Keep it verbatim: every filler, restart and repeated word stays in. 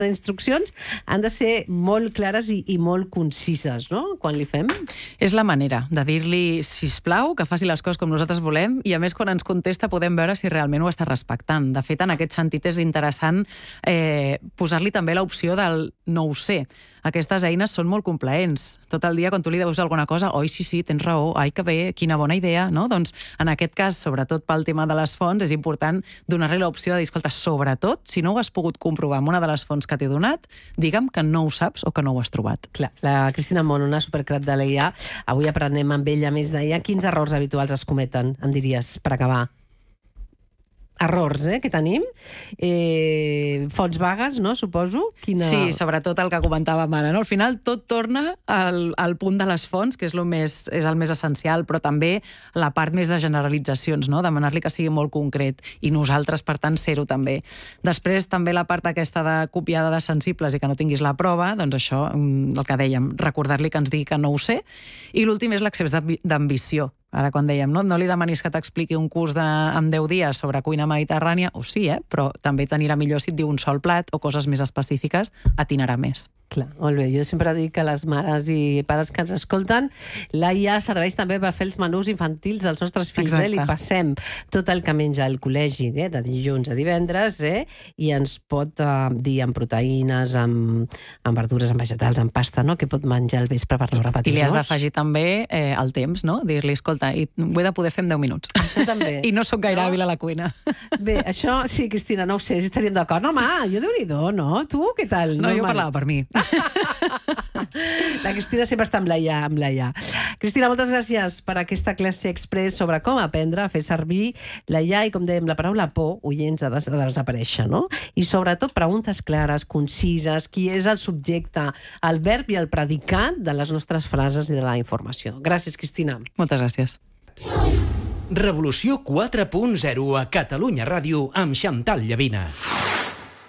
instruccions han de ser molt clares i, i molt concises, no?, quan li fem. És la manera de dir-li, sisplau, que faci les coses com nosaltres volem, i a més quan ens contesta podem veure si realment ho està respectant. De fet, en aquest sentit és interessant eh, posar-li també l'opció del no ho sé. Aquestes eines són molt complaents. Tot el dia, quan tu li deus alguna cosa, oi, sí, sí, tens raó, ai, que bé, quina bona idea, no? Doncs, en aquest cas, sobretot pel tema de les fonts, és important donar-li l'opció de dir, escolta, sobretot, si no ho has pogut comprovar amb una de les fonts que t'he donat, digue'm que no ho saps o que no ho has trobat. Clar, la Cristina Mont, una supercrat de l'A I A, avui aprenem amb ella més d'A I A. Quins errors habituals es cometen, em diries, per acabar? Errors, eh, que tenim. Eh, fonts vagues, no?, suposo? Quina... Sí, sobretot el que comentàvem ara, no? Al final tot torna al, al punt de les fonts, que és, lo més, és el més essencial, però també la part més de generalitzacions, no? Demanar-li que sigui molt concret, i nosaltres, per tant, ser-ho també. Després, també la part aquesta de copiar dades sensibles i que no tinguis la prova, doncs això, el que dèiem, recordar-li que ens digui que no ho sé. I l'últim és l'excés d'ambició. Ara quan dèiem, no, no li demanis que t'expliqui un curs de, en deu dies sobre cuina mediterrània, o sí, eh? Però també t'anirà millor si et diu un sol plat o coses més específiques, atinarà més. Clar, molt bé. Jo sempre dic que les mares i pares que ens escolten, l'A I A serveix també per fer els menús infantils dels nostres fills. Eh? Li passem tot el que menja al col·legi, eh? de dilluns a divendres, eh? I ens pot eh, dir amb proteïnes, amb, amb verdures, amb vegetals, amb pasta, no?, que pot menjar al vespre per no repetir-nos. I li has d'afegir també eh, el temps, no? Dir-li, escolta, i ho he de poder fer en deu minuts. Això també. I no sóc gaire hàbil a la cuina. Bé, això sí, Cristina, no ho sé, si estaríem d'acord. No, home, jo Déu-n'hi-do, no? Tu, què tal? No, jo parlava per mi. La Cristina sempre està amb l'A I A, amb l'A I A. Cristina, moltes gràcies per aquesta classe express sobre com aprendre a fer servir l'A I A i, com dèiem, la paraula por, oients, ha de, ha de desaparèixer, no? I sobretot preguntes clares, concises, qui és el subjecte, el verb i el predicat de les nostres frases i de la informació. Gràcies, Cristina. Moltes gràcies. Revolució quatre punt zero a Catalunya Ràdio amb Xantal Llavina.